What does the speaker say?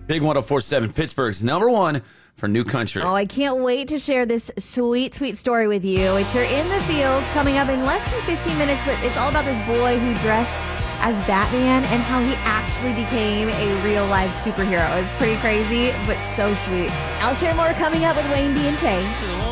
Big 104.7, Pittsburgh's number one for New Country. Oh, I can't wait to share this sweet, sweet story with you. It's your In the Fields coming up in less than 15 minutes, but it's all about this boy who dressed as Batman and how he actually became a real-life superhero. It's pretty crazy, but so sweet. I'll share more coming up with Wayne B and Tay.